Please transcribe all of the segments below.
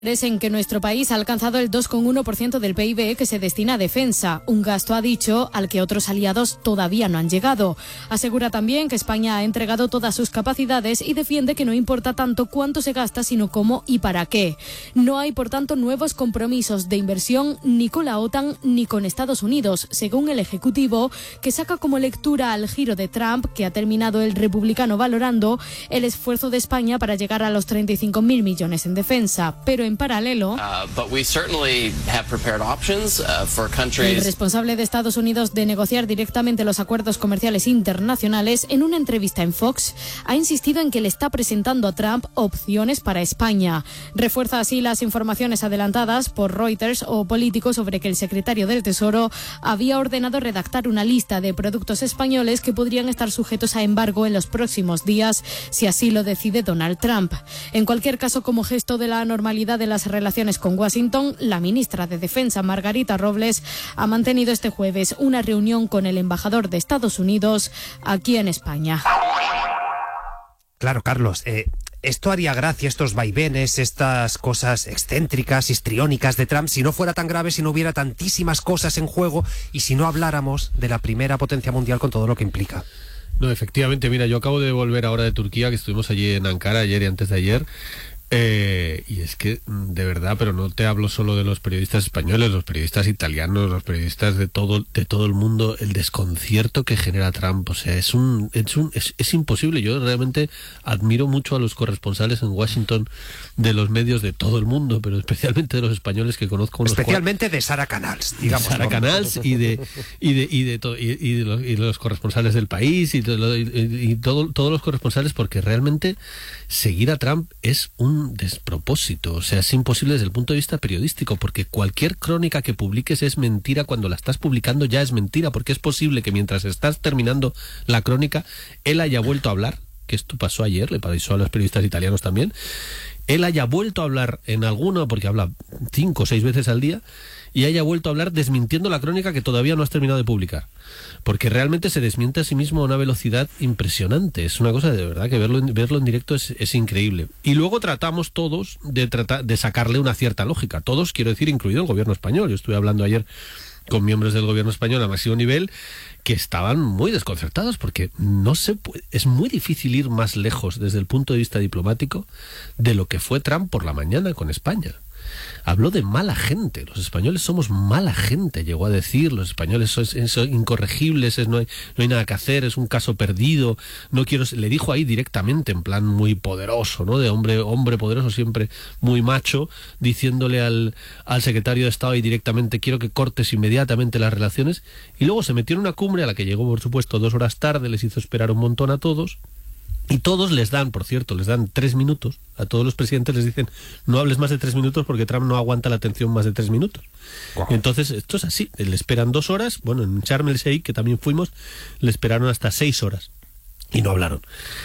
Es en que nuestro país ha alcanzado el 2,1% del PIB que se destina a defensa, un gasto, ha dicho, al que otros aliados todavía no han llegado. Asegura también que España ha entregado todas sus capacidades y defiende que no importa tanto cuánto se gasta, sino cómo y para qué. No hay, por tanto, nuevos compromisos de inversión ni con la OTAN ni con Estados Unidos, según el Ejecutivo, que saca como lectura al giro de Trump, que ha terminado el republicano valorando el esfuerzo de España para llegar a los 35.000 millones en defensa. Pero en paralelo, el responsable de Estados Unidos de negociar directamente los acuerdos comerciales internacionales, en una entrevista en Fox, ha insistido en que le está presentando a Trump opciones para España. Refuerza así las informaciones adelantadas por Reuters o Político sobre que el secretario del Tesoro había ordenado redactar una lista de productos españoles que podrían estar sujetos a embargo en los próximos días, si así lo decide Donald Trump. En cualquier caso, como gesto de la normalidad de las relaciones con Washington, la ministra de Defensa, Margarita Robles, ha mantenido este jueves una reunión con el embajador de Estados Unidos aquí en España. Claro, Carlos, esto haría gracia, estos vaivenes, estas cosas excéntricas, histriónicas de Trump, si no fuera tan grave, si no hubiera tantísimas cosas en juego y si no habláramos de la primera potencia mundial con todo lo que implica. No, efectivamente, mira, yo acabo de volver ahora de Turquía, que estuvimos allí en Ankara ayer y antes de ayer. Y es que, de verdad, pero no te hablo solo de los periodistas españoles, los periodistas italianos, los periodistas de todo el mundo, el desconcierto que genera Trump, o sea, es imposible. Yo realmente admiro mucho a los corresponsales en Washington de los medios de todo el mundo, pero especialmente de los españolos que conozco. Especialmente de Sara Canals, digamos. De Sara Canals y de los corresponsales del país y todos los corresponsales, porque realmente seguir a Trump es un despropósito, o sea, es imposible desde el punto de vista periodístico, porque cualquier crónica que publiques es mentira cuando la estás publicando, ya es mentira, porque es posible que mientras estás terminando la crónica, él haya vuelto a hablar, que esto pasó ayer, le pasó a los periodistas italianos también, él haya vuelto a hablar en alguno, porque habla 5 o 6 veces al día, y haya vuelto a hablar desmintiendo la crónica que todavía no has terminado de publicar, porque realmente se desmiente a sí mismo a una velocidad impresionante. Es una cosa de verdad que verlo en directo es increíble. Y luego tratamos todos de sacarle una cierta lógica, todos, quiero decir, incluido el gobierno español. Yo estuve hablando ayer con miembros del gobierno español a máximo nivel que estaban muy desconcertados, porque no se puede, es muy difícil ir más lejos desde el punto de vista diplomático de lo que fue Trump por la mañana con España. Habló de mala gente, los españoles somos mala gente, llegó a decir, los españoles son incorregibles, no hay nada que hacer, es un caso perdido, le dijo ahí directamente, en plan muy poderoso, ¿no? De hombre poderoso, siempre muy macho, diciéndole al secretario de Estado ahí directamente, quiero que cortes inmediatamente las relaciones, y luego se metió en una cumbre a la que llegó, por supuesto, 2 horas tarde, les hizo esperar un montón a todos. Y todos les dan, por cierto, 3 minutos. A todos los presidentes les dicen, no hables más de 3 minutos porque Trump no aguanta la atención más de 3 minutos. Wow. Entonces, esto es así. Le esperan 2 horas. Bueno, en Sharm el Sheikh, que también fuimos, le esperaron hasta 6 horas. Y no hablaron.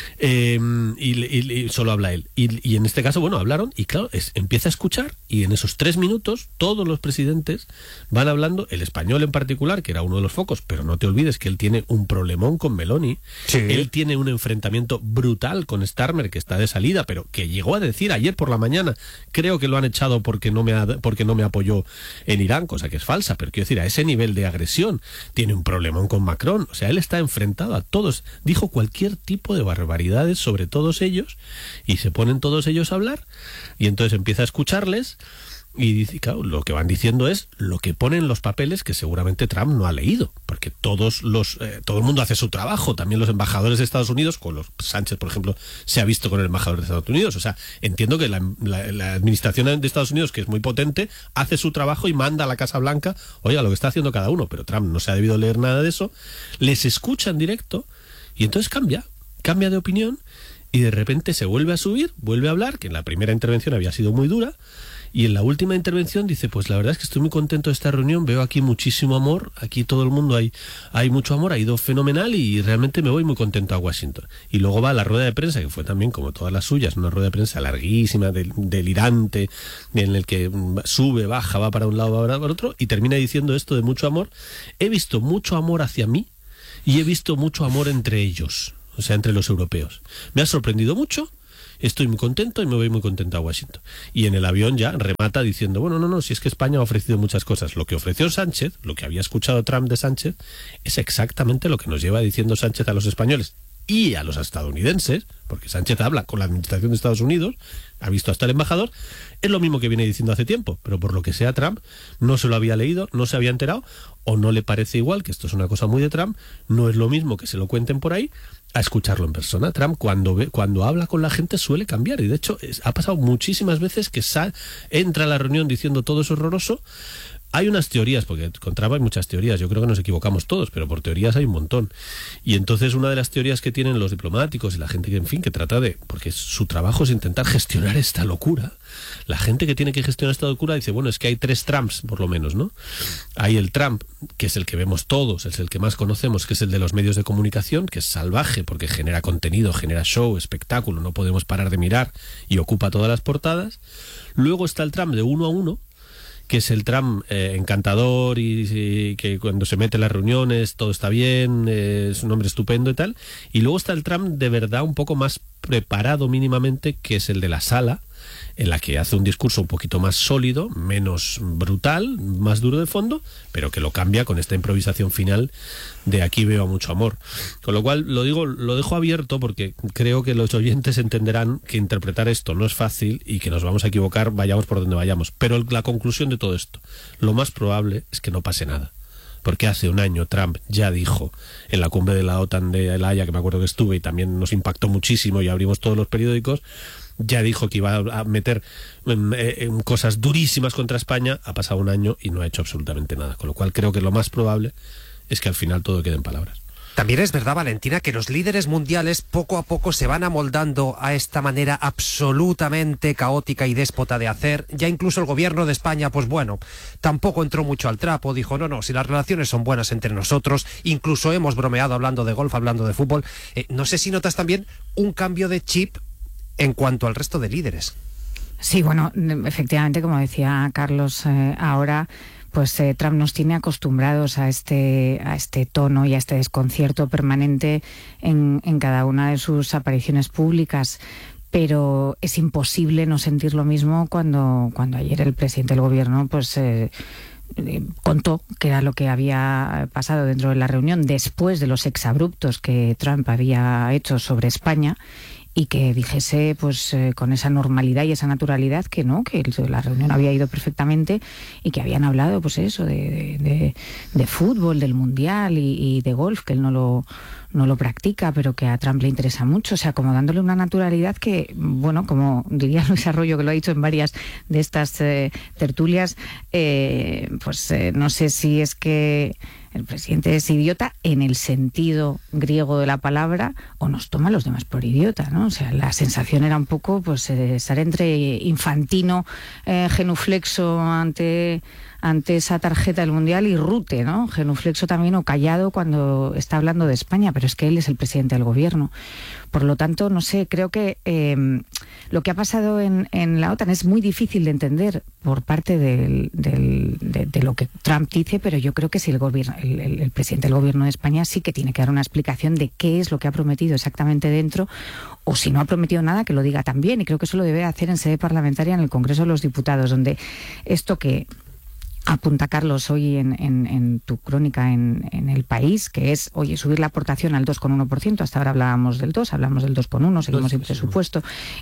Y solo habla él. Y en este caso, bueno, hablaron y claro, empieza a escuchar y en esos 3 minutos todos los presidentes van hablando, el español en particular, que era uno de los focos, pero no te olvides que él tiene un problemón con Meloni. Sí. Él tiene un enfrentamiento brutal con Starmer, que está de salida, pero que llegó a decir ayer por la mañana, creo que lo han echado porque no me apoyó en Irán, cosa que es falsa, pero quiero decir, a ese nivel de agresión tiene un problemón con Macron. O sea, él está enfrentado a todos. Dijo cualquier tipo de barbaridades sobre todos ellos y se ponen todos ellos a hablar y entonces empieza a escucharles y dice, claro, lo que van diciendo es lo que ponen los papeles que seguramente Trump no ha leído, porque todo el mundo hace su trabajo, también los embajadores de Estados Unidos, con los Sánchez, por ejemplo, se ha visto con el embajador de Estados Unidos. O sea, entiendo que la administración de Estados Unidos, que es muy potente, hace su trabajo y manda a la Casa Blanca, oiga, lo que está haciendo cada uno, pero Trump no se ha debido leer nada de eso, les escucha en directo y entonces cambia de opinión y de repente se vuelve a subir, vuelve a hablar, que en la primera intervención había sido muy dura, y en la última intervención dice, pues la verdad es que estoy muy contento de esta reunión, veo aquí muchísimo amor, aquí todo el mundo hay mucho amor, ha ido fenomenal y realmente me voy muy contento a Washington. Y luego va a la rueda de prensa, que fue también, como todas las suyas, una rueda de prensa larguísima, delirante, en el que sube, baja, va para un lado, va para otro, y termina diciendo esto de mucho amor. He visto mucho amor hacia mí y he visto mucho amor entre ellos. O sea, entre los europeos. Me ha sorprendido mucho Estoy muy contento y me voy muy contento a Washington. Y en el avión ya remata diciendo, bueno, no, si es que España ha ofrecido muchas cosas. Lo que ofreció Sánchez, lo que había escuchado Trump de Sánchez, es exactamente lo que nos lleva diciendo Sánchez a los españoles y a los estadounidenses, porque Sánchez habla con la administración de Estados Unidos, ha visto hasta el embajador, es lo mismo que viene diciendo hace tiempo, pero por lo que sea Trump no se lo había leído, no se había enterado, o no le parece igual, que esto es una cosa muy de Trump, no es lo mismo que se lo cuenten por ahí a escucharlo en persona. Trump cuando habla con la gente suele cambiar, y de hecho ha pasado muchísimas veces que entra a la reunión diciendo todo es horroroso. Hay unas teorías, porque con Trump hay muchas teorías, yo creo que nos equivocamos todos, pero por teorías hay un montón. Y entonces una de las teorías que tienen los diplomáticos y la gente que, en fin, que trata de... porque su trabajo es intentar gestionar esta locura. La gente que tiene que gestionar esta locura dice, bueno, es que hay 3 Trumps, por lo menos, ¿no? Hay el Trump, que es el que vemos todos, es el que más conocemos, que es el de los medios de comunicación, que es salvaje porque genera contenido, genera show, espectáculo, no podemos parar de mirar y ocupa todas las portadas. Luego está el Trump de 1 a 1, que es el Trump encantador y que cuando se mete en las reuniones todo está bien, es un hombre estupendo y tal. Y luego está el Trump de verdad un poco más preparado mínimamente, que es el de la sala, en la que hace un discurso un poquito más sólido, menos brutal, más duro de fondo, pero que lo cambia con esta improvisación final de aquí veo a mucho amor. Con lo cual, lo dejo abierto porque creo que los oyentes entenderán que interpretar esto no es fácil y que nos vamos a equivocar, vayamos por donde vayamos. Pero la conclusión de todo esto, lo más probable es que no pase nada. Porque hace un año Trump ya dijo en la cumbre de la OTAN de La Haya, que me acuerdo que estuve y también nos impactó muchísimo y abrimos todos los periódicos, ya dijo que iba a meter en cosas durísimas contra España. Ha pasado un año y no ha hecho absolutamente nada, con lo cual creo que lo más probable es que al final todo quede en palabras. También es verdad, Valentina, que los líderes mundiales poco a poco se van amoldando a esta manera absolutamente caótica y déspota de hacer. Ya incluso el gobierno de España, pues bueno, tampoco entró mucho al trapo. Dijo, no, si las relaciones son buenas entre nosotros, incluso hemos bromeado hablando de golf, hablando de fútbol. No sé si notas también un cambio de chip en cuanto al resto de líderes. Sí, bueno, efectivamente, como decía Carlos, ahora pues Trump nos tiene acostumbrados a este tono y a este desconcierto permanente en cada una de sus apariciones públicas. Pero es imposible no sentir lo mismo cuando ayer el presidente del gobierno pues contó qué era lo que había pasado dentro de la reunión después de los exabruptos que Trump había hecho sobre España, y que dijese pues con esa normalidad y esa naturalidad que la reunión había ido perfectamente y que habían hablado pues eso de fútbol, del mundial y de golf, que él no lo practica, pero que a Trump le interesa mucho, o sea, como dándole una naturalidad que, bueno, como diría Luis Arroyo, que lo ha dicho en varias de estas tertulias, no sé si es que el presidente es idiota en el sentido griego de la palabra o nos toma a los demás por idiota, ¿no? O sea, la sensación era un poco pues estar entre infantino, genuflexo ante esa tarjeta del Mundial y rute, ¿no? Genuflexo también o callado cuando está hablando de España, pero es que él es el presidente del gobierno. Por lo tanto, no sé, creo que lo que ha pasado en la OTAN es muy difícil de entender por parte de lo que Trump dice, pero yo creo que si el presidente del gobierno de España sí que tiene que dar una explicación de qué es lo que ha prometido exactamente dentro, o si no ha prometido nada, que lo diga también, y creo que eso lo debe hacer en sede parlamentaria en el Congreso de los Diputados, donde esto que apunta Carlos hoy en tu crónica en El País, que es, oye, subir la aportación al 2,1%, hasta ahora hablábamos del 2, hablamos del 2,1, seguimos sin presupuesto,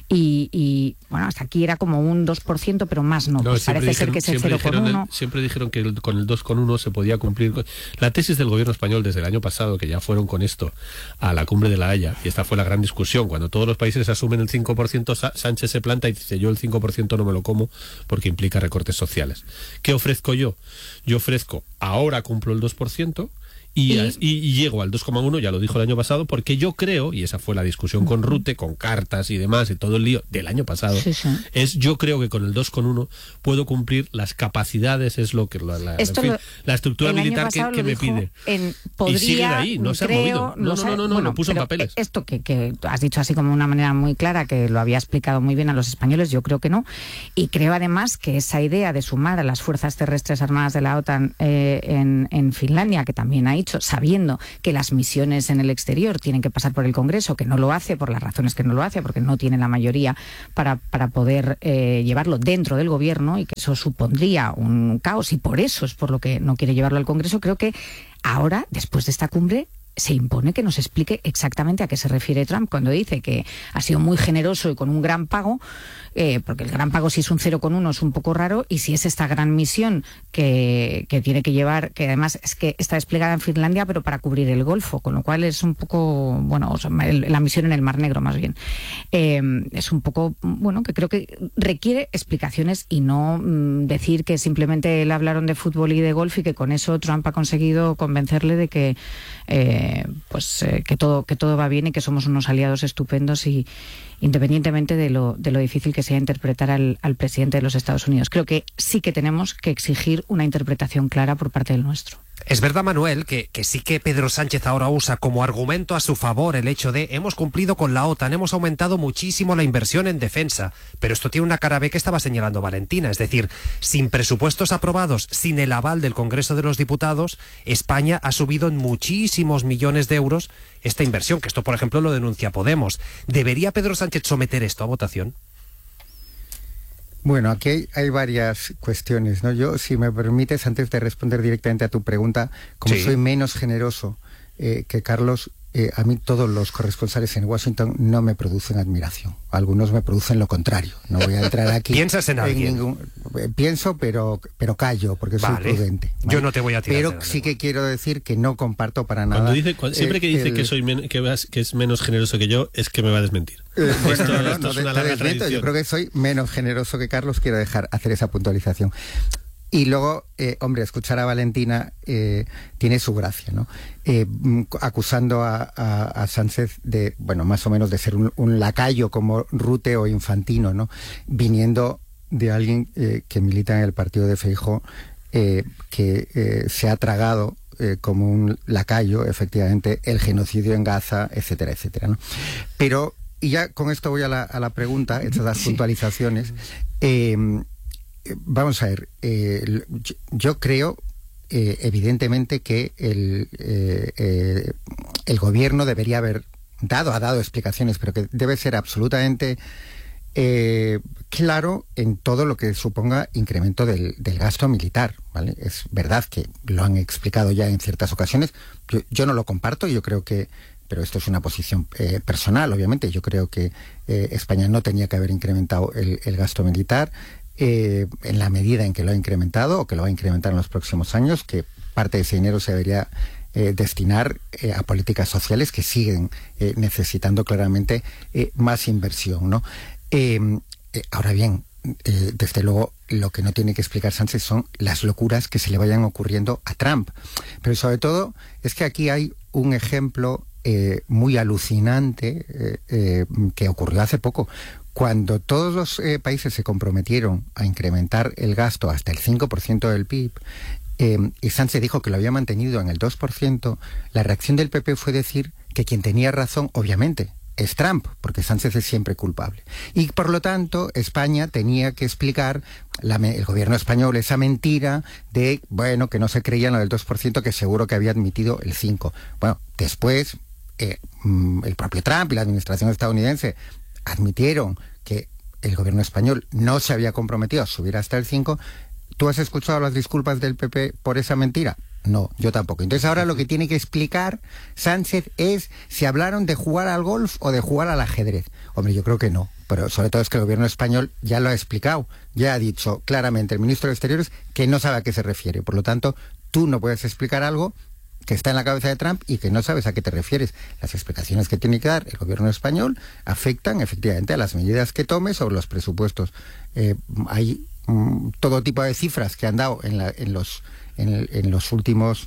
y bueno, hasta aquí era como un 2%, pero más no, pues parece ser que es el 0,1. Siempre dijeron que con el 2,1 se podía cumplir. La tesis del gobierno español desde el año pasado, que ya fueron con esto a la cumbre de La Haya, y esta fue la gran discusión, cuando todos los países asumen el 5%, Sánchez se planta y dice, yo el 5% no me lo como porque implica recortes sociales. ¿Qué ofrezco yo? Yo ofrezco, ahora cumplo el 2% y llego al 2,1, ya lo dijo el año pasado, porque yo creo, y esa fue la discusión con Rute, con cartas y demás, y todo el lío del año pasado, yo creo que con el 2,1 puedo cumplir las capacidades, es lo que la estructura militar que me pide. Y sigue de ahí, no se ha movido. No, lo puso en papeles. Esto que has dicho así como de una manera muy clara, que lo había explicado muy bien a los españoles, yo creo que no. Y creo además que esa idea de sumar a las fuerzas terrestres armadas de la OTAN en Finlandia, que también ha dicho, sabiendo que las misiones en el exterior tienen que pasar por el Congreso, que no lo hace por las razones que no lo hace, porque no tiene la mayoría para poder llevarlo dentro del gobierno, y que eso supondría un caos, y por eso es por lo que no quiere llevarlo al Congreso. Creo que ahora, después de esta cumbre, se impone que nos explique exactamente a qué se refiere Trump cuando dice que ha sido muy generoso y con un gran pago, porque el gran pago, si es un 0,1, es un poco raro, y si es esta gran misión que tiene que llevar, que además es que está desplegada en Finlandia, pero para cubrir el Golfo, con lo cual es un poco, bueno, o sea, la misión en el Mar Negro más bien, es un poco, bueno, que creo que requiere explicaciones, y no decir que simplemente le hablaron de fútbol y de golf y que con eso Trump ha conseguido convencerle de que que todo va bien y que somos unos aliados estupendos, y independientemente de lo difícil que sea interpretar al presidente de los Estados Unidos. Creo que sí que tenemos que exigir una interpretación clara por parte del nuestro. Es verdad, Manuel, que sí que Pedro Sánchez ahora usa como argumento a su favor el hecho de hemos cumplido con la OTAN, hemos aumentado muchísimo la inversión en defensa, pero esto tiene una cara B que estaba señalando Valentina, es decir, sin presupuestos aprobados, sin el aval del Congreso de los Diputados, España ha subido en muchísimos millones de euros esta inversión, que esto, por ejemplo, lo denuncia Podemos. ¿Debería Pedro Sánchez someter esto a votación? Bueno, aquí hay varias cuestiones, ¿no? Yo, si me permites, antes de responder directamente a tu pregunta, como soy menos generoso que Carlos, a mí todos los corresponsales en Washington no me producen admiración. Algunos me producen lo contrario. No voy a entrar aquí. ¿Piensas en alguien? Pienso, pero callo, porque soy prudente. ¿Vale? Yo no te voy a tirar. Pero sí que quiero decir que no comparto para nada. Siempre que dice que es menos generoso que yo, es que me va a desmentir. Esto es una larga tradición. Yo creo que soy menos generoso que Carlos. Quiero hacer esa puntualización. Y luego, hombre, escuchar a Valentina tiene su gracia, ¿no? Acusando a Sánchez de, bueno, más o menos de ser un lacayo como Rute o Infantino, ¿no? Viniendo de alguien que milita en el partido de Feijóo, que se ha tragado como un lacayo, efectivamente, el genocidio en Gaza, etcétera, etcétera, ¿no? Pero, y ya con esto voy a la pregunta, hechas las puntualizaciones. Vamos a ver, yo creo evidentemente que el gobierno debería haber ha dado explicaciones, pero que debe ser absolutamente claro en todo lo que suponga incremento del gasto militar, ¿vale? Es verdad que lo han explicado ya en ciertas ocasiones, yo no lo comparto, yo creo que, pero esto es una posición personal, obviamente, yo creo que España no tenía que haber incrementado el gasto militar, en la medida en que lo ha incrementado o que lo va a incrementar en los próximos años, que parte de ese dinero se debería destinar a políticas sociales que siguen necesitando claramente más inversión, ¿no? Ahora bien, desde luego lo que no tiene que explicar Sánchez son las locuras que se le vayan ocurriendo a Trump, pero sobre todo es que aquí hay un ejemplo muy alucinante que ocurrió hace poco. Cuando todos los países se comprometieron a incrementar el gasto hasta el 5% del PIB, y Sánchez dijo que lo había mantenido en el 2%, la reacción del PP fue decir que quien tenía razón, obviamente, es Trump, porque Sánchez es siempre culpable. Y por lo tanto, España tenía que explicar, el gobierno español, esa mentira de, bueno, que no se creía en lo del 2%, que seguro que había admitido el 5%. Bueno, después, el propio Trump y la administración estadounidense admitieron que el gobierno español no se había comprometido a subir hasta el 5%. ¿Tú has escuchado las disculpas del PP por esa mentira? No, yo tampoco. Entonces ahora lo que tiene que explicar Sánchez es si hablaron de jugar al golf o de jugar al ajedrez. Hombre, yo creo que no, pero sobre todo es que el gobierno español ya lo ha explicado, ya ha dicho claramente el ministro de Exteriores que no sabe a qué se refiere. Por lo tanto, tú no puedes explicar algo que está en la cabeza de Trump y que no sabes a qué te refieres. Las explicaciones que tiene que dar el gobierno español afectan efectivamente a las medidas que tome sobre los presupuestos. Hay todo tipo de cifras que han dado en los últimos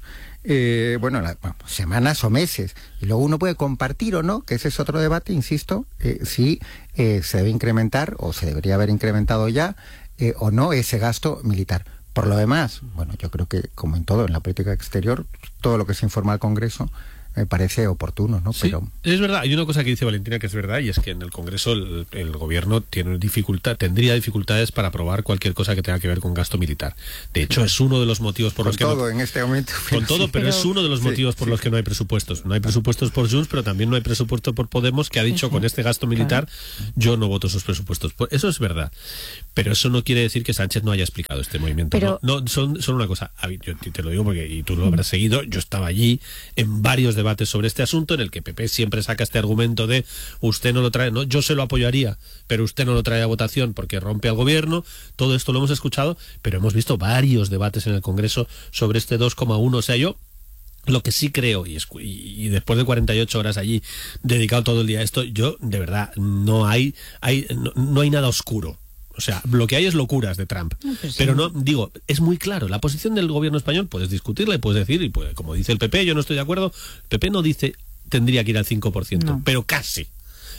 semanas o meses. Y luego uno puede compartir o no, que ese es otro debate, insisto, si se debe incrementar o se debería haber incrementado ya o no ese gasto militar. Por lo demás, bueno, yo creo que, como en todo, en la política exterior, todo lo que se informa al Congreso me parece oportuno, ¿no? Sí, pero es verdad. Hay una cosa que dice Valentina que es verdad, y es que en el Congreso el gobierno tendría dificultades para aprobar cualquier cosa que tenga que ver con gasto militar. De hecho, es uno de los motivos por los que en este momento. Con todo, pero es uno de los motivos por los que no hay presupuestos. No hay presupuestos por Junts, pero también no hay presupuesto por Podemos, que ha dicho con este gasto militar yo no voto esos presupuestos. Eso es verdad. Pero eso no quiere decir que Sánchez no haya explicado este movimiento. Pero... No, son una cosa. Yo te lo digo porque, y tú lo habrás seguido, yo estaba allí en varios debates sobre este asunto en el que PP siempre saca este argumento de usted no lo trae, no, yo se lo apoyaría, pero usted no lo trae a votación porque rompe al gobierno. Todo esto lo hemos escuchado, pero hemos visto varios debates en el Congreso sobre este 2,1. O sea, yo lo que sí creo, y después de 48 horas allí dedicado todo el día a esto, yo de verdad no hay nada oscuro. O sea, lo que hay es locuras de Trump. Pero no, digo, es muy claro. La posición del gobierno español, puedes discutirla y puedes decir, y pues, como dice el PP, yo no estoy de acuerdo. El PP no dice tendría que ir al 5%, no. pero casi.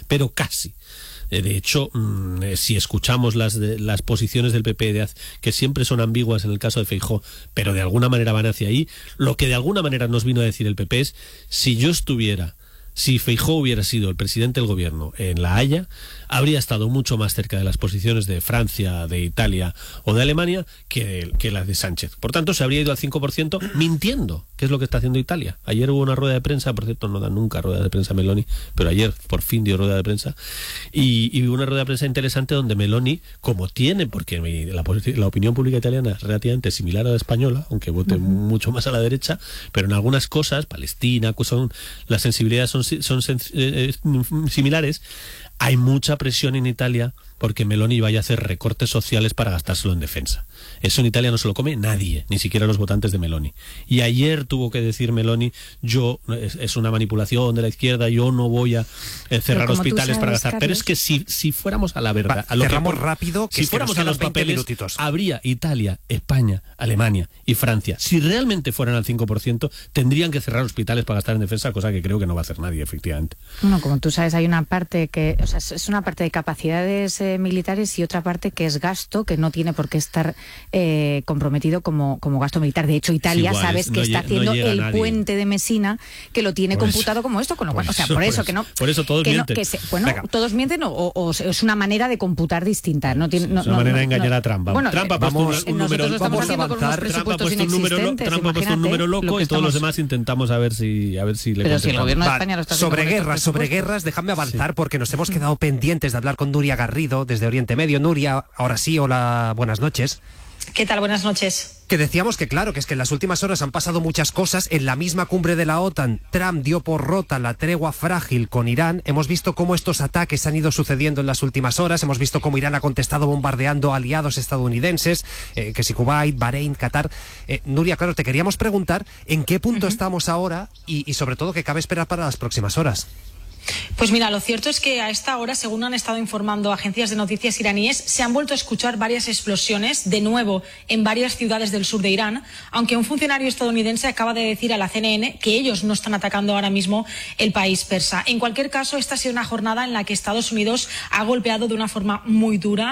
De hecho, si escuchamos las posiciones del PP, que siempre son ambiguas en el caso de Feijóo, pero de alguna manera van hacia ahí, lo que de alguna manera nos vino a decir el PP es, si Feijóo hubiera sido el presidente del gobierno en La Haya, habría estado mucho más cerca de las posiciones de Francia, de Italia o de Alemania que las de Sánchez. Por tanto, se habría ido al 5% mintiendo, que es lo que está haciendo Italia. Ayer hubo una rueda de prensa, por cierto, no da nunca rueda de prensa Meloni, pero ayer por fin dio rueda de prensa, y una rueda de prensa interesante donde Meloni, como tiene, porque la opinión pública italiana es relativamente similar a la española, aunque vote mucho más a la derecha, pero en algunas cosas, Palestina, las sensibilidades son similares. Hay mucha presión en Italia porque Meloni vaya a hacer recortes sociales para gastárselo en defensa. Eso en Italia no se lo come nadie, ni siquiera los votantes de Meloni. Y ayer tuvo que decir Meloni, es una manipulación de la izquierda, yo no voy a cerrar hospitales para gastar. Carlos, pero es que si fuéramos a la verdad... rápido, si fuéramos a los papeles, habría Italia, España, Alemania y Francia. Si realmente fueran al 5%, tendrían que cerrar hospitales para gastar en defensa, cosa que creo que no va a hacer nadie, efectivamente. Bueno, como tú sabes, hay una parte es una parte de capacidades militares y otra parte que es gasto, que no tiene por qué estar comprometido como gasto militar. De hecho, Italia, sabes que está haciendo el puente de Messina, que lo tiene computado como esto, con lo cual, por eso todos mienten. Todos mienten o es una manera de computar distinta. No tiene, es una manera de engañar a Trump. Bueno, Trump ha puesto un número, Trump ha puesto un número loco y todos los demás intentamos a ver si le contestamos. Pero si el gobierno de España lo está haciendo sobre guerras, déjame avanzar porque nos hemos quedado pendientes de hablar con Nuria Garrido desde Oriente Medio. Nuria, ahora sí, hola, buenas noches. ¿Qué tal? Buenas noches. Que decíamos que claro, que es que en las últimas horas han pasado muchas cosas. En la misma cumbre de la OTAN, Trump dio por rota la tregua frágil con Irán. Hemos visto cómo estos ataques han ido sucediendo en las últimas horas. Hemos visto cómo Irán ha contestado bombardeando aliados estadounidenses, que si Kuwait, Bahrein, Qatar. Nuria, claro, te queríamos preguntar en qué punto estamos ahora y sobre todo qué cabe esperar para las próximas horas. Pues mira, lo cierto es que a esta hora, según han estado informando agencias de noticias iraníes, se han vuelto a escuchar varias explosiones, de nuevo, en varias ciudades del sur de Irán, aunque un funcionario estadounidense acaba de decir a la CNN que ellos no están atacando ahora mismo el país persa. En cualquier caso, esta ha sido una jornada en la que Estados Unidos ha golpeado de una forma muy dura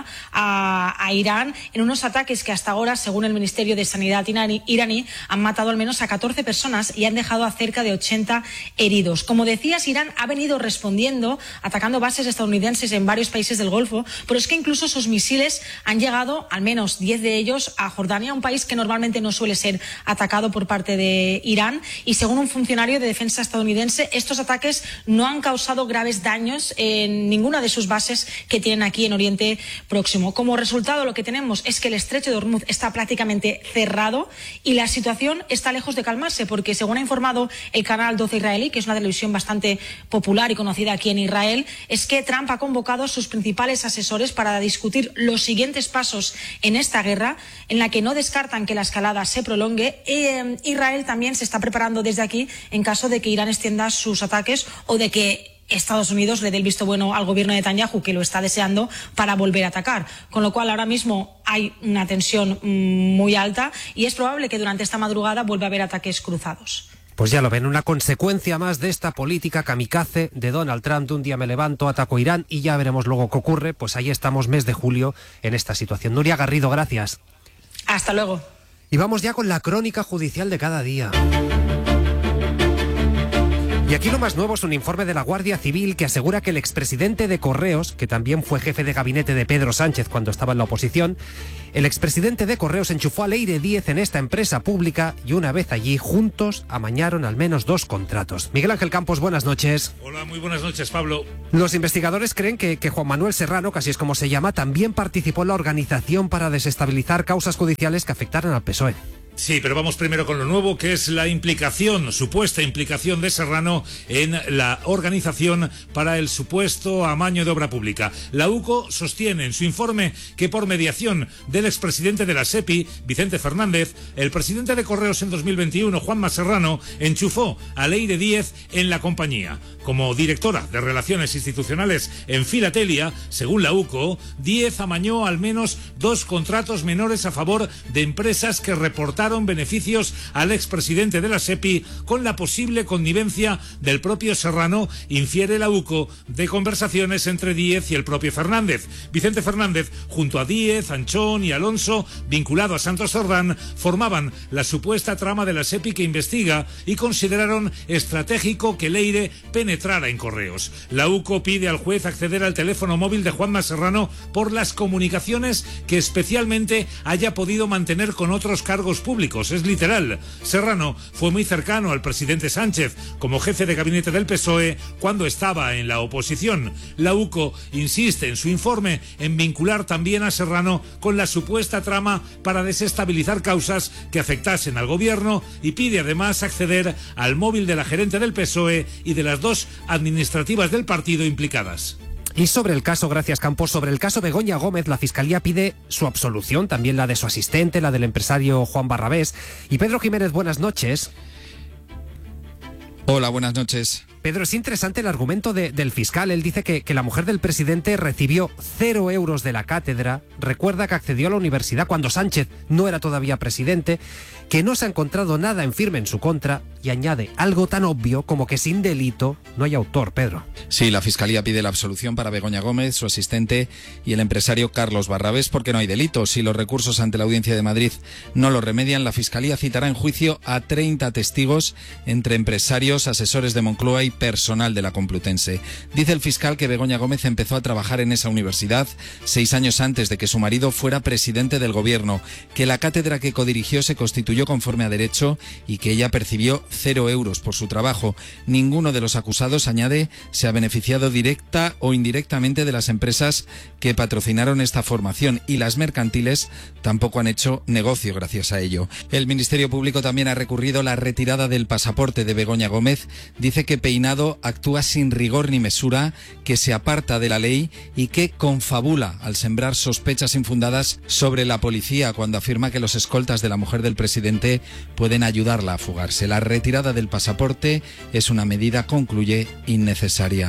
a Irán en unos ataques que hasta ahora, según el Ministerio de Sanidad iraní, han matado al menos a 14 personas y han dejado a cerca de 80 heridos. Como decías, Irán ha venido respondiendo, atacando bases estadounidenses en varios países del Golfo, pero es que incluso sus misiles han llegado, al menos 10 de ellos, a Jordania, un país que normalmente no suele ser atacado por parte de Irán, y según un funcionario de defensa estadounidense, estos ataques no han causado graves daños en ninguna de sus bases que tienen aquí en Oriente Próximo. Como resultado, lo que tenemos es que el estrecho de Hormuz está prácticamente cerrado y la situación está lejos de calmarse, porque según ha informado el canal 12 israelí, que es una televisión bastante popular y conocida aquí en Israel, es que Trump ha convocado a sus principales asesores para discutir los siguientes pasos en esta guerra, en la que no descartan que la escalada se prolongue. Israel también se está preparando desde aquí en caso de que Irán extienda sus ataques o de que Estados Unidos le dé el visto bueno al gobierno de Netanyahu, que lo está deseando, para volver a atacar. Con lo cual, ahora mismo hay una tensión muy alta y es probable que durante esta madrugada vuelva a haber ataques cruzados. Pues ya lo ven, una consecuencia más de esta política kamikaze de Donald Trump, de un día me levanto, ataco Irán y ya veremos luego qué ocurre. Pues ahí estamos, mes de julio, en esta situación. Nuria Garrido, gracias. Hasta luego. Y vamos ya con la crónica judicial de cada día. Y aquí lo más nuevo es un informe de la Guardia Civil que asegura que el expresidente de Correos, que también fue jefe de gabinete de Pedro Sánchez cuando estaba en la oposición, el expresidente de Correos enchufó a Leire Díez en esta empresa pública y una vez allí, juntos, amañaron al menos 2 contratos. Miguel Ángel Campos, buenas noches. Hola, muy buenas noches, Pablo. Los investigadores creen que Juan Manuel Serrano, que así es como se llama, también participó en la organización para desestabilizar causas judiciales que afectaran al PSOE. Sí, pero vamos primero con lo nuevo, que es la supuesta implicación de Serrano en la organización para el supuesto amaño de obra pública. La UCO sostiene en su informe que por mediación del expresidente de la SEPI, Vicente Fernández, el presidente de Correos en 2021, Juanma Serrano, enchufó a Leire Díez en la compañía. Como directora de Relaciones Institucionales en Filatelia, según la UCO, Díez amañó al menos 2 contratos menores a favor de empresas que reportaron beneficios al expresidente de la SEPI con la posible connivencia del propio Serrano, infiere la UCO de conversaciones entre Díez y el propio Fernández. Vicente Fernández, junto a Díez, Anchón y Alonso, vinculado a Santos Cerdán, formaban la supuesta trama de la SEPI que investiga y consideraron estratégico que Leire penetrara en Correos. La UCO pide al juez acceder al teléfono móvil de Juanma Serrano por las comunicaciones que especialmente haya podido mantener con otros cargos públicos. Es literal. Serrano fue muy cercano al presidente Sánchez como jefe de gabinete del PSOE cuando estaba en la oposición. La UCO insiste en su informe en vincular también a Serrano con la supuesta trama para desestabilizar causas que afectasen al gobierno y pide además acceder al móvil de la gerente del PSOE y de las 2 administrativas del partido implicadas. Y sobre el caso, gracias Campos, sobre el caso Begoña Gómez, la Fiscalía pide su absolución, también la de su asistente, la del empresario Juan Barrabés. Y Pedro Jiménez, buenas noches. Hola, buenas noches. Pedro, es interesante el argumento del fiscal. Él dice que la mujer del presidente recibió 0 euros de la cátedra, recuerda que accedió a la universidad cuando Sánchez no era todavía presidente, que no se ha encontrado nada en firme en su contra y añade algo tan obvio como que sin delito no hay autor, Pedro. Sí, la Fiscalía pide la absolución para Begoña Gómez, su asistente y el empresario Carlos Barrabés porque no hay delito. Si los recursos ante la Audiencia de Madrid no lo remedian, la Fiscalía citará en juicio a 30 testigos entre empresarios, asesores de Moncloa y personal de la Complutense. Dice el fiscal que Begoña Gómez empezó a trabajar en esa universidad 6 años antes de que su marido fuera presidente del gobierno, que la cátedra que codirigió se constituyó conforme a derecho y que ella percibió 0 euros por su trabajo. Ninguno de los acusados, añade, se ha beneficiado directa o indirectamente de las empresas que patrocinaron esta formación y las mercantiles tampoco han hecho negocio gracias a ello. El Ministerio Público también ha recurrido la retirada del pasaporte de Begoña Gómez. Dice que Peinado actúa sin rigor ni mesura, que se aparta de la ley y que confabula al sembrar sospechas infundadas sobre la policía cuando afirma que los escoltas de la mujer del presidente pueden ayudarla a fugarse. La retirada del pasaporte es una medida, concluye, innecesaria.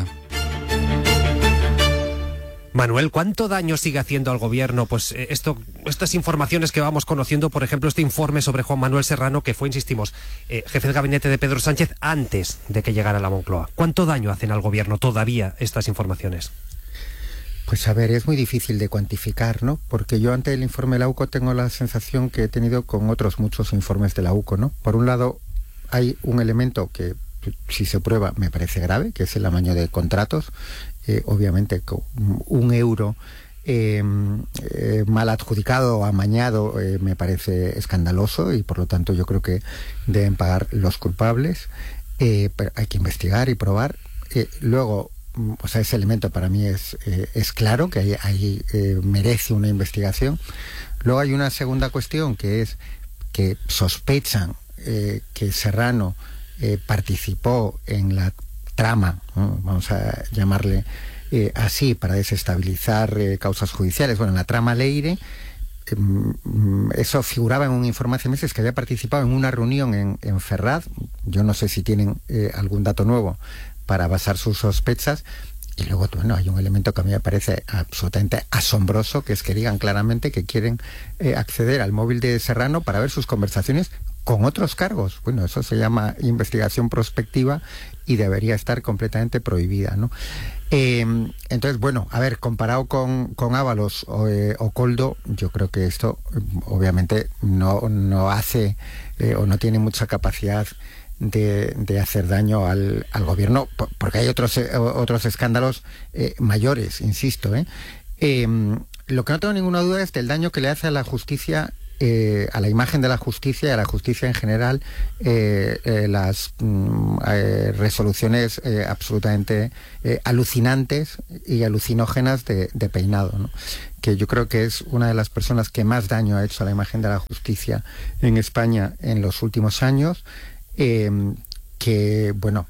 Manuel, ¿cuánto daño sigue haciendo al gobierno? Pues estas informaciones que vamos conociendo, por ejemplo, este informe sobre Juan Manuel Serrano, que fue, insistimos, jefe de gabinete de Pedro Sánchez antes de que llegara a la Moncloa. ¿Cuánto daño hacen al gobierno todavía estas informaciones? Pues a ver, es muy difícil de cuantificar, ¿no? Porque yo ante el informe de la UCO tengo la sensación que he tenido con otros muchos informes de la UCO, ¿no? Por un lado, hay un elemento que, si se prueba, me parece grave, que es el amaño de contratos. Obviamente, con 1 euro mal adjudicado o amañado me parece escandaloso y por lo tanto yo creo que deben pagar los culpables. Pero hay que investigar y probar. Luego, o sea, ese elemento para mí es claro que ahí merece una investigación. Luego hay una segunda cuestión que es que sospechan que Serrano participó en la trama, ¿no? Vamos a llamarle así, para desestabilizar causas judiciales. Bueno, en la trama Leire, eso figuraba en un informe hace meses que había participado en una reunión en Ferraz. Yo no sé si tienen algún dato nuevo para basar sus sospechas. Y luego, bueno, hay un elemento que a mí me parece absolutamente asombroso, que es que digan claramente que quieren acceder al móvil de Serrano para ver sus conversaciones con otros cargos. Bueno, eso se llama investigación prospectiva y debería estar completamente prohibida, ¿no? Entonces, bueno, a ver, comparado con Ábalos o Koldo, yo creo que esto obviamente no hace o no tiene mucha capacidad de hacer daño al gobierno, porque hay otros escándalos mayores, insisto. Lo que no tengo ninguna duda es del daño que le hace a la justicia, a la imagen de la justicia y a la justicia en general, las resoluciones absolutamente alucinantes y alucinógenas de Peinado, ¿no? Que yo creo que es una de las personas que más daño ha hecho a la imagen de la justicia en España en los últimos años. Que bueno,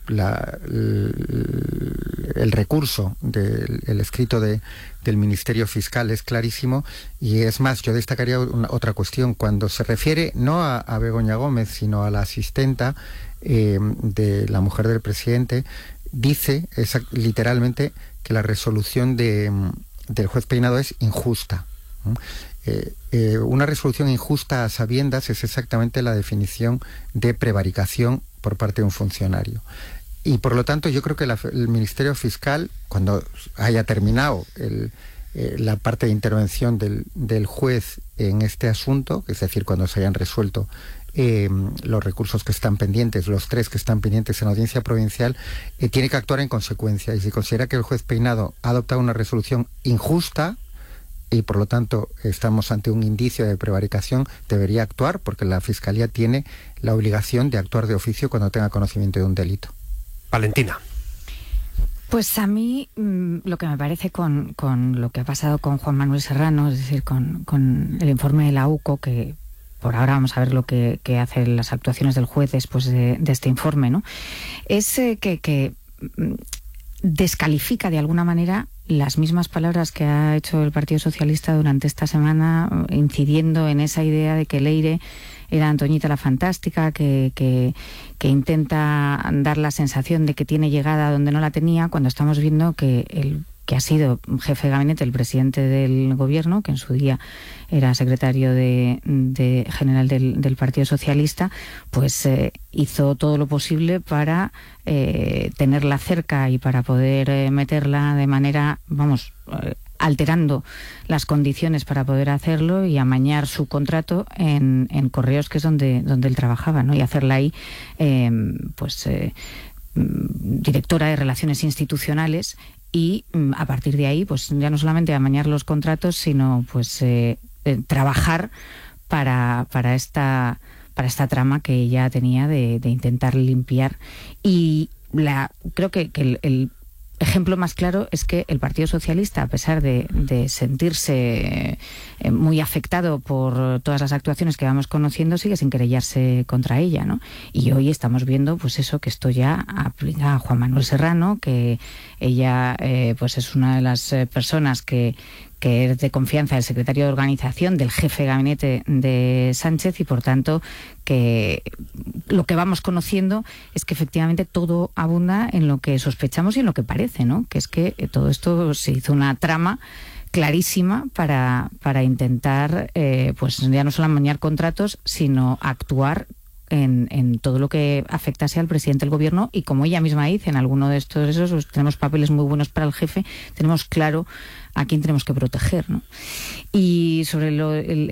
el recurso el escrito del Ministerio Fiscal es clarísimo, y es más, yo destacaría otra cuestión. Cuando se refiere no a Begoña Gómez, sino a la asistenta de la mujer del presidente, dice literalmente que la resolución del juez Peinado es injusta. Una resolución injusta a sabiendas es exactamente la definición de prevaricación por parte de un funcionario. Y por lo tanto yo creo que el Ministerio Fiscal, cuando haya terminado la parte de intervención del juez en este asunto, es decir, cuando se hayan resuelto los recursos que están pendientes, los 3 que están pendientes en la audiencia provincial, tiene que actuar en consecuencia. Y si considera que el juez Peinado ha adoptado una resolución injusta, y por lo tanto estamos ante un indicio de prevaricación, debería actuar, porque la Fiscalía tiene la obligación de actuar de oficio cuando tenga conocimiento de un delito. Valentina. Pues a mí lo que me parece con lo que ha pasado con Juan Manuel Serrano, es decir, con el informe de la UCO, que por ahora vamos a ver lo que hacen las actuaciones del juez después de este informe, ¿no? Es que descalifica de alguna manera las mismas palabras que ha hecho el Partido Socialista durante esta semana, incidiendo en esa idea de que Leire era Antoñita la Fantástica, que intenta dar la sensación de que tiene llegada donde no la tenía, cuando estamos viendo que el que ha sido jefe de gabinete, el presidente del gobierno, que en su día era secretario general del Partido Socialista, pues hizo todo lo posible para tenerla cerca y para poder meterla de manera, alterando las condiciones para poder hacerlo, y amañar su contrato en Correos, que es donde él trabajaba, ¿no? Y hacerla ahí, directora de Relaciones Institucionales. Y a partir de ahí, pues ya no solamente amañar los contratos, sino pues trabajar para esta trama que ella tenía de intentar limpiar. Y creo que el ejemplo más claro es que el Partido Socialista, a pesar de sentirse muy afectado por todas las actuaciones que vamos conociendo, sigue sin querellarse contra ella, ¿no? Y hoy estamos viendo pues eso, que esto ya aplica a Juan Manuel Serrano, que ella pues es una de las personas que es de confianza del secretario de organización, del jefe de gabinete de Sánchez, y por tanto que lo que vamos conociendo es que efectivamente todo abunda en lo que sospechamos y en lo que parece, ¿no? Que es que todo esto se hizo una trama clarísima para intentar pues ya no solo amañar contratos, sino actuar en todo lo que afectase al presidente del gobierno. Y como ella misma dice, en alguno de estos pues, tenemos papeles muy buenos para el jefe, tenemos claro a quién tenemos que proteger, ¿no? Y sobre lo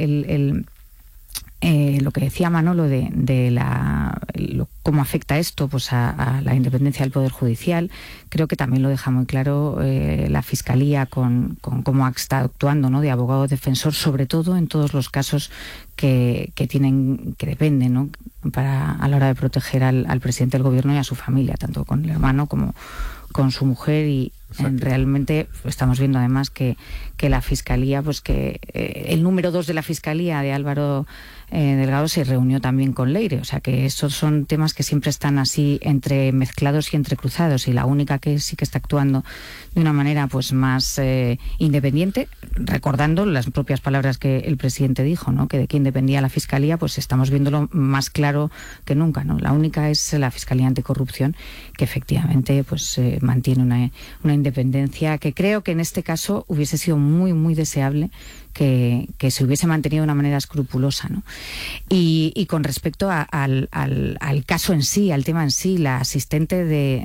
que decía Manolo de cómo afecta esto pues a la independencia del Poder Judicial, creo que también lo deja muy claro la Fiscalía con cómo está actuando, ¿no? De abogado defensor, sobre todo en todos los casos que dependen, ¿no? A la hora de proteger al presidente del gobierno y a su familia, tanto con el hermano como con su mujer. Y realmente estamos viendo además que la Fiscalía, pues que el número 2 de la Fiscalía, de Álvaro Delgado, se reunió también con Leire. O sea que esos son temas que siempre están así entremezclados y entrecruzados, y la única que sí que está actuando de una manera pues más independiente, recordando las propias palabras que el presidente dijo, ¿no? Que de quién dependía la Fiscalía, pues estamos viéndolo más claro que nunca, ¿no? La única es la Fiscalía Anticorrupción, que efectivamente pues mantiene una independencia que creo que en este caso hubiese sido muy, muy deseable que se hubiese mantenido de una manera escrupulosa, ¿no? Y con respecto al caso en sí, al tema en sí, la asistente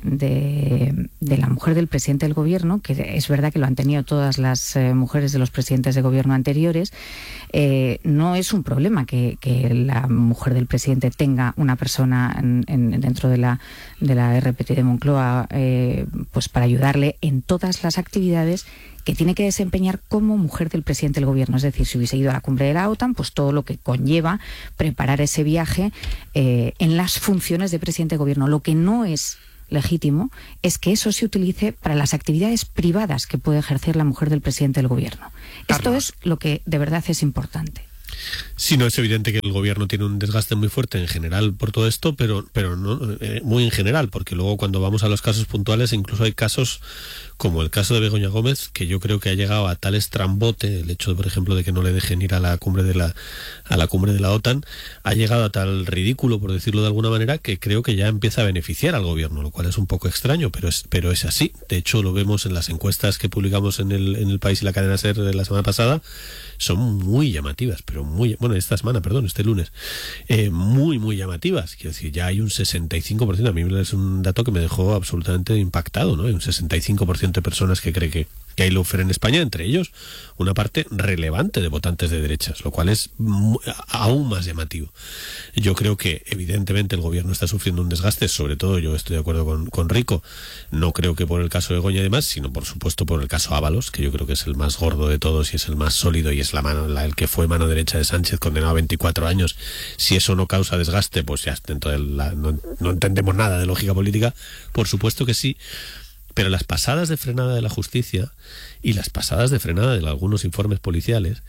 de la mujer del presidente del gobierno, que es verdad que lo han tenido todas las mujeres de los presidentes de gobierno anteriores, no es un problema que la mujer del presidente tenga una persona dentro de la RPT de Moncloa pues para ayudarle en todas las actividades que tiene que desempeñar como mujer del presidente del gobierno. Es decir, si hubiese ido a la cumbre de la OTAN, pues todo lo que conlleva preparar ese viaje en las funciones de presidente de gobierno. Lo que no es legítimo es que eso se utilice para las actividades privadas que puede ejercer la mujer del presidente del gobierno. Esto es lo que de verdad es importante. Sí, no, es evidente que el gobierno tiene un desgaste muy fuerte en general por todo esto, pero no muy en general, porque luego cuando vamos a los casos puntuales, incluso hay casos como el caso de Begoña Gómez, que yo creo que ha llegado a tal estrambote, el hecho, por ejemplo, de que no le dejen ir a la cumbre de la OTAN, ha llegado a tal ridículo, por decirlo de alguna manera, que creo que ya empieza a beneficiar al gobierno, lo cual es un poco extraño, pero es así. De hecho, lo vemos en las encuestas que publicamos en el País y la cadena SER de la semana pasada, son muy llamativas, pero este lunes, muy llamativas. Quiero decir, ya hay un 65%, a mí es un dato que me dejó absolutamente impactado, ¿no? Hay un 65% de personas que cree que hay lawfare en España, entre ellos una parte relevante de votantes de derechas, lo cual es aún más llamativo. Yo creo que evidentemente el gobierno está sufriendo un desgaste, sobre todo yo estoy de acuerdo con Rico, no creo que por el caso de Begoña y demás, sino por supuesto por el caso Ábalos, que yo creo que es el más gordo de todos y es el más sólido y es el que fue mano derecha de Sánchez, condenado a 24 años. Si eso no causa desgaste, pues ya dentro no entendemos nada de lógica política, por supuesto que sí. Pero las pasadas de frenada de la justicia y las pasadas de frenada de algunos informes policiales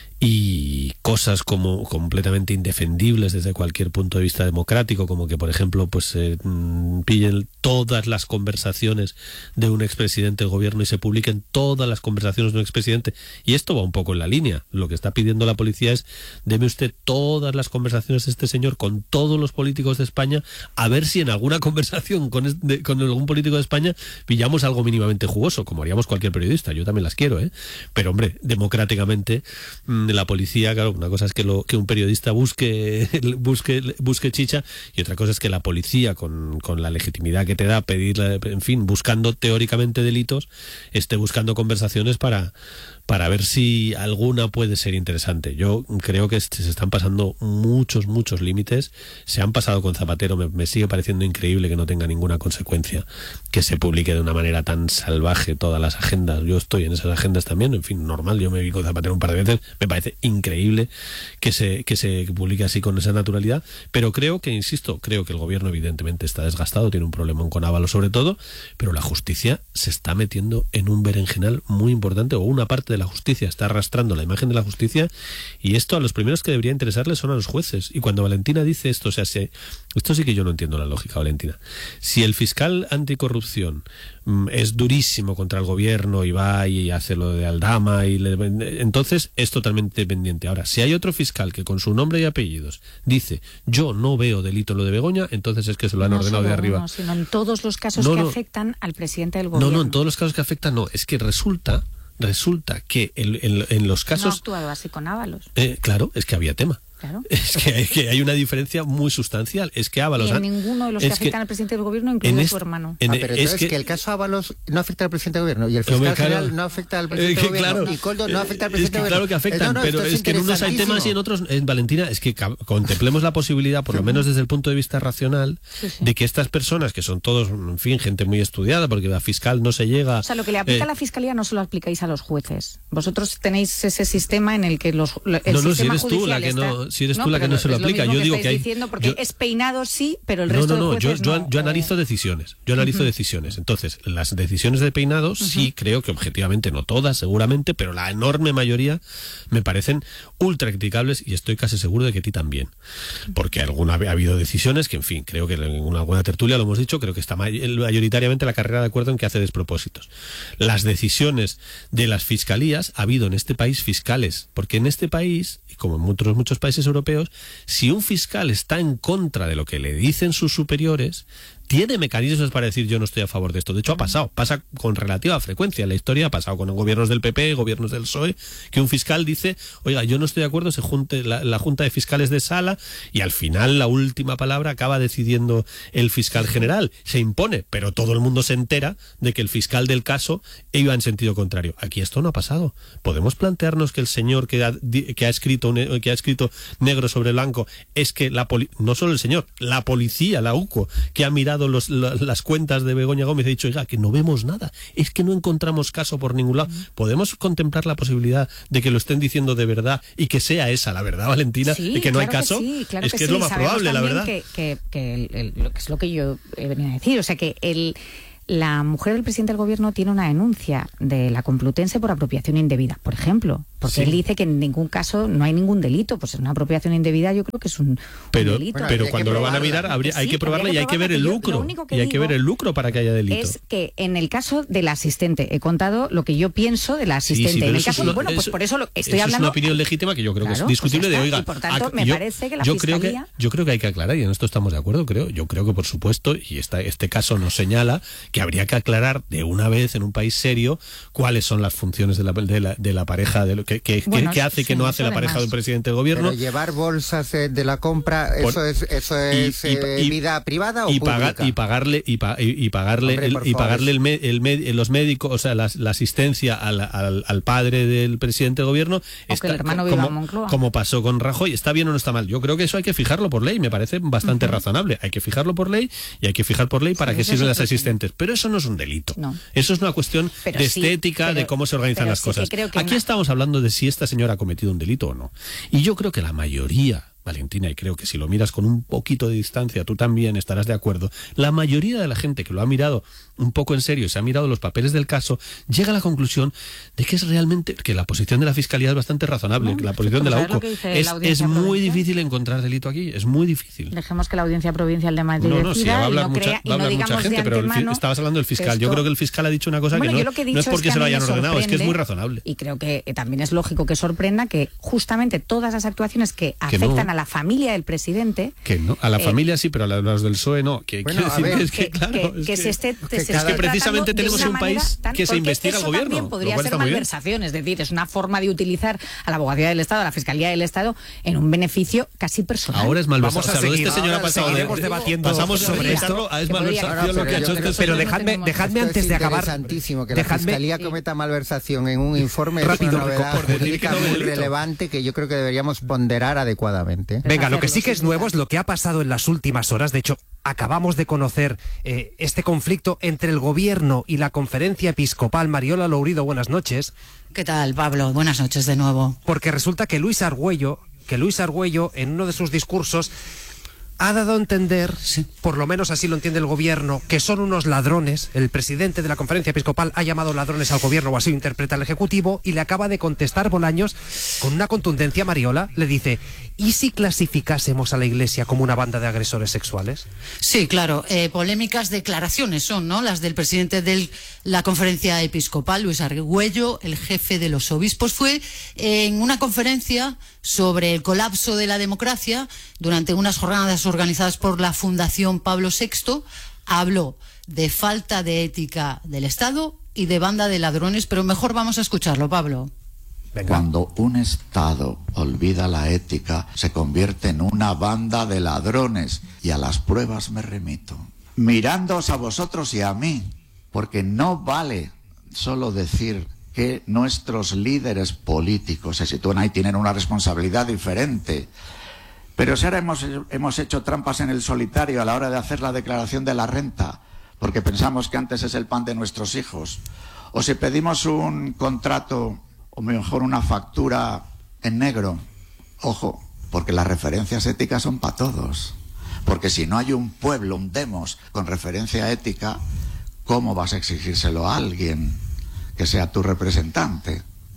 y cosas como completamente indefendibles desde cualquier punto de vista democrático, como que, por ejemplo, pues pillen todas las conversaciones de un expresidente del gobierno y se publiquen todas las conversaciones de un expresidente. Y esto va un poco en la línea. Lo que está pidiendo la policía es: deme usted todas las conversaciones de este señor con todos los políticos de España, a ver si en alguna conversación con algún político de España pillamos algo mínimamente jugoso, como haríamos cualquier periodista. Yo también las quiero, pero hombre, democráticamente la policía, claro, una cosa es que un periodista busque chicha, y otra cosa es que la policía, con la legitimidad que te da pedir, en fin, buscando teóricamente delitos, esté buscando conversaciones para ver si alguna puede ser interesante. Yo creo que se están pasando muchos límites. Se han pasado con Zapatero. Me sigue pareciendo increíble que no tenga ninguna consecuencia que se publique de una manera tan salvaje todas las agendas. Yo estoy en esas agendas también, en fin, normal. Yo me vi con Zapatero un par de veces. Me parece increíble que se publique así con esa naturalidad. Pero creo que el gobierno evidentemente está desgastado, tiene un problema con Ábalos sobre todo, pero la justicia se está metiendo en un berenjenal muy importante, o una parte de la justicia está arrastrando la imagen de la justicia, y esto a los primeros que debería interesarles son a los jueces. Y cuando Valentina dice esto, esto sí que yo no entiendo la lógica, Valentina. Si el fiscal anticorrupción es durísimo contra el gobierno y va y hace lo de Aldama, entonces es totalmente dependiente. Ahora, si hay otro fiscal que con su nombre y apellidos dice: yo no veo delito en lo de Begoña, entonces es que se lo han ordenado de arriba. No, sino en todos los casos que afectan al presidente del gobierno. No, en todos los casos que afectan no. Es que resulta que en los casos... No ha actuado así con Ábalos. Claro, es que había tema. Claro. Es que hay una diferencia muy sustancial. Es que Ábalos... Y en ninguno de los que afectan al presidente del gobierno, incluido su hermano. Pero entonces que el caso Ábalos no afecta al presidente del gobierno y el fiscal general no afecta al presidente del gobierno, claro, y Koldo no afecta al presidente del gobierno. Claro que afectan, pero es que en unos hay temas y en otros... Valentina, es que contemplemos la posibilidad, por lo menos desde el punto de vista racional, de que estas personas, que son todos, en fin, gente muy estudiada, porque la fiscal no se llega... O sea, lo que le aplica a la fiscalía no se lo aplicáis a los jueces. Vosotros tenéis ese sistema en el que el sistema judicial si eres tú la que no se lo aplica. Yo digo que diciendo, porque es peinado sí, pero el resto de jueces yo analizo decisiones. Entonces, las decisiones de peinado sí creo que objetivamente, no todas seguramente, pero la enorme mayoría me parecen ultra criticables, y estoy casi seguro de que a ti también. Porque ha habido decisiones que, en fin, creo que en alguna tertulia lo hemos dicho, creo que está mayoritariamente la carrera de acuerdo en que hace despropósitos. Las decisiones de las fiscalías, ha habido en este país fiscales, porque en este país, y como en muchos países europeos, si un fiscal está en contra de lo que le dicen sus superiores, tiene mecanismos para decir yo no estoy a favor de esto. De hecho, pasa con relativa frecuencia. En la historia ha pasado con gobiernos del PP, gobiernos del PSOE, que un fiscal dice, oiga, yo no estoy de acuerdo, se junte la Junta de Fiscales de Sala, y al final la última palabra acaba decidiendo el fiscal general. Se impone, pero todo el mundo se entera de que el fiscal del caso iba en sentido contrario. Aquí esto no ha pasado. Podemos plantearnos que el señor que ha escrito negro sobre blanco es que no solo el señor, la policía, la UCO, que ha mirado las cuentas de Begoña Gómez, ha dicho, oiga, que no vemos nada, es que no encontramos caso por ningún lado. ¿Podemos contemplar la posibilidad de que lo estén diciendo de verdad y que sea esa la verdad, Valentina, de que no hay caso? Sí, claro es que sí. Es lo más probable, la verdad. Que es lo que yo he venido a decir, o sea que la mujer del presidente del gobierno tiene una denuncia de la Complutense por apropiación indebida, por ejemplo, porque él dice que en ningún caso no hay ningún delito, pues es una apropiación indebida, yo creo que es un delito. Pero cuando lo van a mirar hay que probarla y hay que ver el lucro, y hay que ver el lucro para que haya delito. Es que en el caso de la asistente, he contado lo que yo pienso de la asistente, en el caso, pues por eso estoy hablando. Es una opinión legítima que yo creo que es discutible, pues de oiga, y por tanto me parece que la fiscalía... Yo creo que hay que aclarar, y en esto estamos de acuerdo, yo creo que por supuesto, y este caso nos señala que habría que aclarar de una vez en un país serio cuáles son las funciones de la pareja, que hace que no hace la pareja de un presidente del gobierno. Pero llevar bolsas de la compra, eso es vida privada o pública. Y pagarle los médicos, o sea, la asistencia al padre del presidente del gobierno, que el hermano viva en Moncloa, como pasó con Rajoy. ¿Está bien o no está mal? Yo creo que eso hay que fijarlo por ley, me parece bastante razonable. Hay que fijarlo por ley, y hay que fijar por ley para qué sirven las asistentes. Pero eso no es un delito. No. Eso es una cuestión de estética, de cómo se organizan las cosas. Aquí estamos hablando de si esta señora ha cometido un delito o no. Y yo creo que la mayoría, Valentina, y creo que si lo miras con un poquito de distancia, tú también estarás de acuerdo, la mayoría de la gente que lo ha mirado un poco en serio y se ha mirado los papeles del caso, llega a la conclusión de que es realmente, que la posición de la Fiscalía es bastante razonable, que la posición de la UCO es muy difícil encontrar delito aquí, es muy difícil. Dejemos que la Audiencia Provincial de Madrid decida, va a hablar mucha gente, pero estabas hablando del fiscal. Yo creo que el fiscal ha dicho una cosa que no es porque se lo hayan ordenado, es que es muy razonable. Y creo que también es lógico que sorprenda que justamente todas las actuaciones que afectan a la familia del presidente... Que no, a la familia sí, pero a los del PSOE no. Que precisamente tenemos un país que se investiga al gobierno. También podría ser malversación, es decir, es una forma de utilizar a la Abogacía del Estado, a la Fiscalía del Estado, en un beneficio casi personal. Ahora es malversación. Vamos a seguir, este señor ha pasado pasamos sobre esto. Es malversación lo que ha hecho este señor. Pero dejadme antes de acabar. Es interesantísimo que la Fiscalía cometa malversación en un informe, es una novedad jurídica muy relevante que yo creo que deberíamos ponderar adecuadamente. Venga, lo que sí que es nuevo es lo que ha pasado en las últimas horas. De hecho, acabamos de conocer este conflicto entre el gobierno y la Conferencia Episcopal. Mariola Lourido, buenas noches. ¿Qué tal, Pablo? Buenas noches de nuevo. Porque resulta que Luis Argüello, en uno de sus discursos, ha dado a entender, por lo menos así lo entiende el gobierno, que son unos ladrones. El presidente de la Conferencia Episcopal ha llamado ladrones al gobierno, o así lo interpreta el Ejecutivo, y le acaba de contestar Bolaños con una contundencia. Mariola le dice: ¿y si clasificásemos a la Iglesia como una banda de agresores sexuales? Sí, claro, polémicas declaraciones son, ¿no?, las del presidente de la Conferencia Episcopal, Luis Argüello, el jefe de los obispos. Fue en una conferencia sobre el colapso de la democracia durante unas jornadas organizadas por la Fundación Pablo VI. Habló de falta de ética del Estado y de banda de ladrones, pero mejor vamos a escucharlo, Pablo. Venga. Cuando un Estado olvida la ética, se convierte en una banda de ladrones, y a las pruebas me remito. Mirándoos a vosotros y a mí, porque no vale solo decir que nuestros líderes políticos se sitúan ahí, tienen una responsabilidad diferente. Pero si ahora hemos hecho trampas en el solitario a la hora de hacer la declaración de la renta, porque pensamos que antes es el pan de nuestros hijos, o si pedimos un contrato, o mejor una factura en negro, ojo, porque las referencias éticas son para todos. Porque si no hay un pueblo, un demos, con referencia ética, ¿cómo vas a exigírselo a alguien que sea tu representante?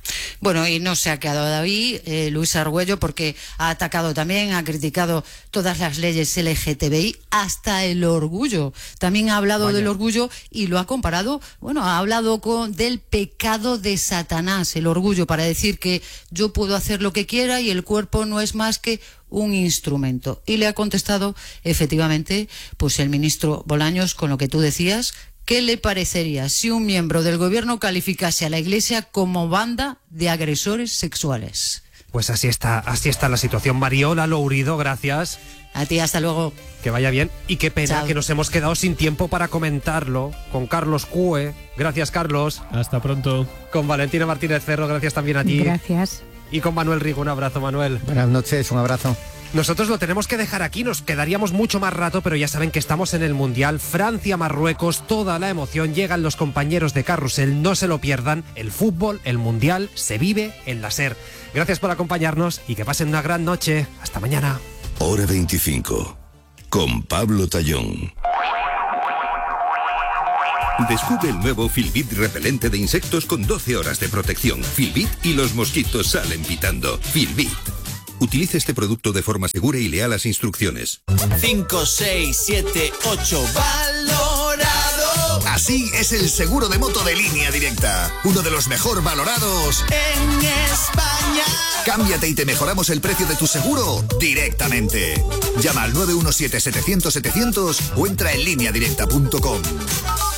Bueno, y no se ha quedado ahí Luis Argüello, porque ha atacado también, ha criticado todas las leyes LGTBI, hasta el orgullo. También ha hablado del orgullo y lo ha comparado, ha hablado del pecado de Satanás, el orgullo, para decir que yo puedo hacer lo que quiera y el cuerpo no es más que un instrumento. Y le ha contestado, efectivamente, pues el ministro Bolaños, con lo que tú decías. ¿Qué le parecería si un miembro del gobierno calificase a la Iglesia como banda de agresores sexuales? Pues así está la situación. Mariola Lourido, gracias. A ti, hasta luego. Que vaya bien. Y qué pena Chao. que nos hemos quedado sin tiempo para comentarlo con Carlos Cue. Gracias, Carlos. Hasta pronto. Con Valentina Martínez Ferro, gracias también a ti. Gracias. Y con Manuel Rigo, un abrazo, Manuel. Buenas noches, un abrazo. Nosotros lo tenemos que dejar aquí, nos quedaríamos mucho más rato, pero ya saben que estamos en el Mundial, Francia-Marruecos, toda la emoción, llegan los compañeros de Carrusel, no se lo pierdan, el fútbol, el Mundial, se vive en la SER. Gracias por acompañarnos y que pasen una gran noche. Hasta mañana. Hora 25, con Pablo Tallón. Descubre el nuevo Filbit repelente de insectos con 12 horas de protección. Filbit y los mosquitos salen pitando. Filbit. Utilice este producto de forma segura y lea las instrucciones. 5, 6, 7, 8, valorado. Así es el seguro de moto de Línea Directa. Uno de los mejor valorados en España. Cámbiate y te mejoramos el precio de tu seguro directamente. Llama al 917-700-700 o entra en lineadirecta.com.